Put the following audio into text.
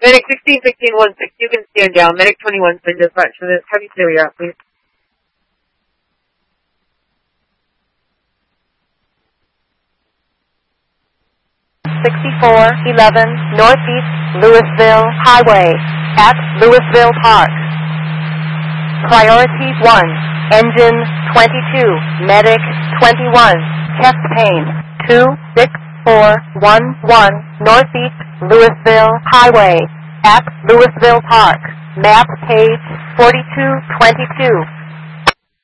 Medic 16-16-16, you can stand down. Medic 21, send dispatch for this heavy Syria, please. (6411) Northeast Louisville Highway at Louisville Park. Priority 1, engine 22, medic 21, chest pain 26411 Northeast Louisville Highway at Louisville Park. Map page 4222.